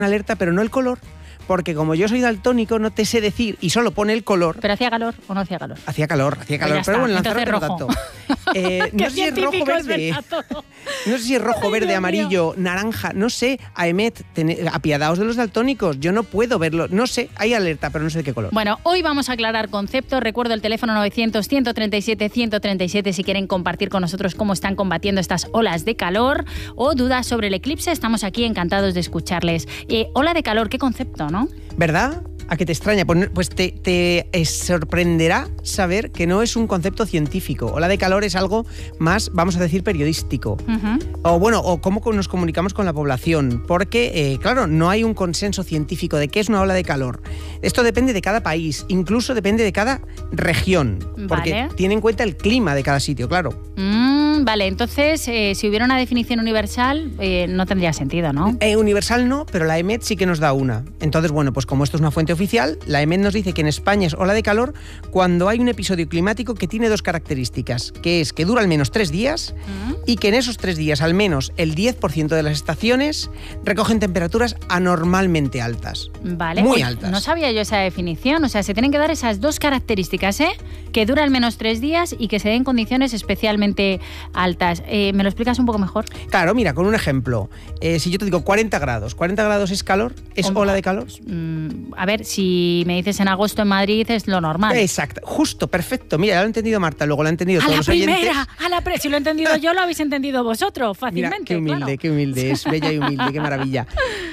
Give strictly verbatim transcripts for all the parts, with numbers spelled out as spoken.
alerta, pero no el color, porque como yo soy daltónico no te sé decir y solo pone el color. ¿Pero hacía calor o no hacía calor? Hacía calor, hacía calor, pues pero bueno, en Lanzarote no tanto. Eh, no sé si es rojo verde. No sé si es rojo, verde, amarillo, naranja, no sé. Aemet, ten, apiadaos de los daltónicos. Yo no puedo verlo. No sé, hay alerta, pero no sé de qué color. Bueno, hoy vamos a aclarar conceptos. Recuerdo el teléfono novecientos, ciento treinta y siete, ciento treinta y siete si quieren compartir con nosotros cómo están combatiendo estas olas de calor o dudas sobre el eclipse. Estamos aquí encantados de escucharles. Eh, ola de calor, qué concepto, ¿no? ¿Verdad? ¿A qué te extraña? Pues te, te sorprenderá saber que no es un concepto científico. Ola de calor es algo más, vamos a decir, periodístico. Uh-huh. O bueno, o cómo nos comunicamos con la población. Porque, eh, claro, no hay un consenso científico de qué es una ola de calor. Esto depende de cada país, incluso depende de cada región. Porque vale. tiene en cuenta el clima de cada sitio, claro. Mm, vale, entonces, eh, si hubiera una definición universal, eh, no tendría sentido, ¿no? Eh, universal no, pero la Emet sí que nos da una. Entonces, bueno, pues como esto es una fuente oficial, la Emet nos dice que en España es ola de calor cuando hay un episodio climático que tiene dos características, que es que dura al menos tres días uh-huh. y que en esos tres días al menos el diez por ciento de las estaciones recogen temperaturas anormalmente altas. Vale. Muy Uy, altas. No sabía yo esa definición, o sea, se tienen que dar esas dos características, ¿eh? Que dura al menos tres días y que se den condiciones especialmente altas. Eh, ¿Me lo explicas un poco mejor? Claro, mira, con un ejemplo. Eh, si yo te digo cuarenta grados, ¿cuarenta grados es calor? ¿Es ¿Cómo? Ola de calor? Mm, a ver, si me dices en agosto en Madrid es lo normal. Exacto, justo, perfecto. Mira, ya lo ha entendido Marta, luego lo han entendido a todos la los primera, oyentes. A la primera, si lo he entendido yo, lo habéis entendido vosotros fácilmente. Mira, qué humilde, claro. qué humilde, es bella y humilde, qué maravilla.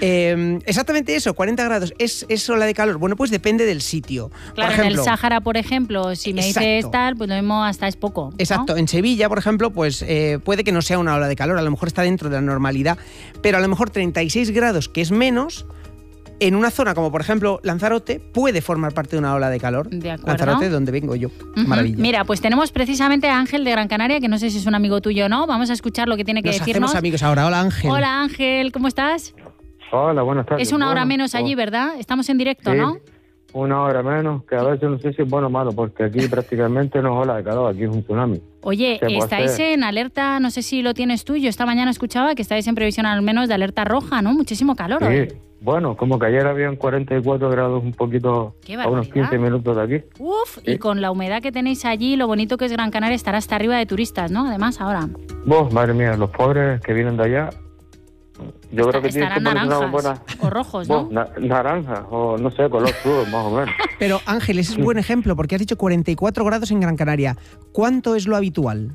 Eh, exactamente eso, cuarenta grados, ¿es, ¿es ola de calor? Bueno, pues depende del sitio. Claro, por ejemplo, en el Sáhara, por ejemplo, si me exacto. dices tal, pues lo mismo hasta es poco, ¿no? Exacto, en Sevilla, por ejemplo, pues eh, puede que no sea una ola de calor, a lo mejor está dentro de la normalidad, pero a lo mejor treinta y seis grados, que es menos, en una zona como por ejemplo Lanzarote, puede formar parte de una ola de calor. De acuerdo. Lanzarote, donde vengo yo. Uh-huh. Maravilla. Mira, pues tenemos precisamente a Ángel de Gran Canaria, que no sé si es un amigo tuyo o no. Vamos a escuchar lo que tiene que Nos decirnos. hacemos amigos ahora. Hola, Ángel. Hola, Ángel, ¿cómo estás? Hola, buenas tardes. Es una hora bueno, menos allí, ¿verdad? Estamos en directo, sí, ¿no? Una hora menos, que a veces no sé si es bueno o malo, porque aquí prácticamente no es ola de calor, aquí es un tsunami. Oye, estáis hacer? en alerta, no sé si lo tienes tú, yo esta mañana escuchaba que estáis en previsión al menos de alerta roja, ¿no? Muchísimo calor. Sí, hoy. bueno, como que ayer habían cuarenta y cuatro grados un poquito a unos quince minutos de aquí. Uf, sí. Y con la humedad que tenéis allí, lo bonito que es Gran Canaria, estará hasta arriba de turistas, ¿no? Además, ahora. Vos, madre mía, los pobres que vienen de allá, yo Está, creo que tienen que estarán poner naranjas una buena... o rojos, ¿no? Vos, na naranjas o no sé, color sur, más o menos. Pero Ángel, ese es un buen ejemplo, porque has dicho cuarenta y cuatro grados en Gran Canaria. ¿Cuánto es lo habitual?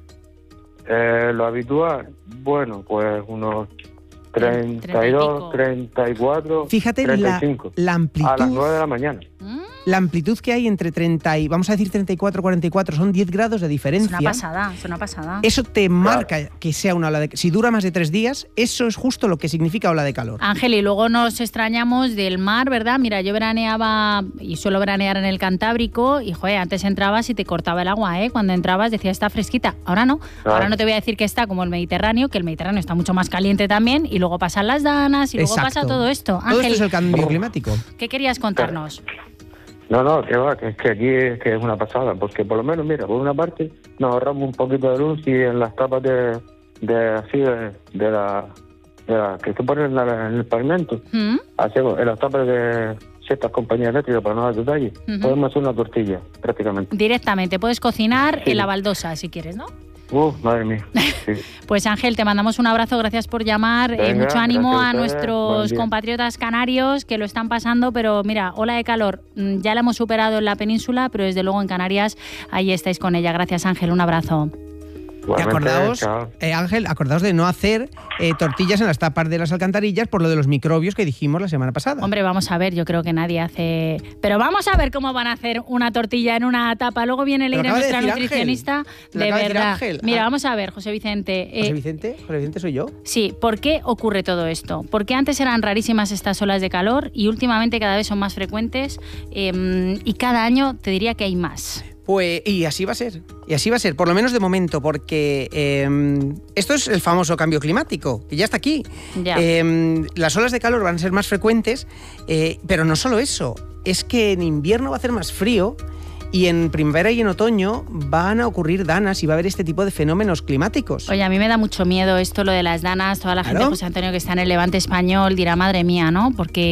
Eh, lo habitual, bueno, pues unos treinta y dos, treinta y cuatro, Fíjate treinta y cinco. La, la amplitud. A las nueve de la mañana. ¿Mm? La amplitud que hay entre treinta y, vamos a decir treinta y cuatro, cuarenta y cuatro, son diez grados de diferencia. Es una pasada, es una pasada. Eso te marca claro. que sea una ola de calor. Si dura más de tres días, eso es justo lo que significa ola de calor. Ángel, y luego nos extrañamos del mar, ¿verdad? Mira, yo veraneaba y suelo veranear en el Cantábrico y, joder, antes entrabas y te cortaba el agua, ¿eh? Cuando entrabas decía está fresquita. Ahora no. Claro. Ahora no te voy a decir que está como el Mediterráneo, que el Mediterráneo está mucho más caliente también y luego pasan las danas y luego Exacto. pasa todo esto. Ángel, todo esto es el cambio climático. ¿Qué querías contarnos? No, no, que va, que es que aquí es, que es una pasada, porque por lo menos, mira, por una parte nos ahorramos un poquito de luz y en las tapas de, de así, de, de, la, de la que se ponen en, la, en el pavimento, ¿Mm? así, en las tapas de ciertas compañías eléctricas, para no dar detalles, uh-huh. podemos hacer una tortilla, prácticamente. Directamente, puedes cocinar sí. en la baldosa, si quieres, ¿no? Uh, madre mía. Sí. Pues Ángel, te mandamos un abrazo, gracias por llamar. Venga, eh, mucho ánimo a, a nuestros Buen compatriotas canarios que lo están pasando, pero mira, ola de calor, ya la hemos superado en la península, pero desde luego en Canarias ahí estáis con ella. Gracias, Ángel, un abrazo. Y acordaos, eh, Ángel, acordaos de no hacer eh, tortillas en las tapas de las alcantarillas por lo de los microbios que dijimos la semana pasada. Hombre, vamos a ver, yo creo que nadie hace... Pero vamos a ver cómo van a hacer una tortilla en una tapa. Luego viene Leire, nuestra de nutricionista. Ángel. De verdad. Ángel. Mira, ah. vamos a ver, José Vicente. ¿José eh, Vicente? ¿José Vicente soy yo? Sí, ¿por qué ocurre todo esto? Porque antes eran rarísimas estas olas de calor y últimamente cada vez son más frecuentes eh, y cada año te diría que hay más. Pues, y así va a ser, y así va a ser, por lo menos de momento, porque eh, esto es el famoso cambio climático, que ya está aquí. Ya. Eh, las olas de calor van a ser más frecuentes, eh, pero no solo eso, es que en invierno va a hacer más frío y en primavera y en otoño van a ocurrir danas y va a haber este tipo de fenómenos climáticos. Oye, a mí me da mucho miedo esto, lo de las danas. Toda la gente, Claro. José Antonio, que está en el Levante español dirá, madre mía, ¿no? Porque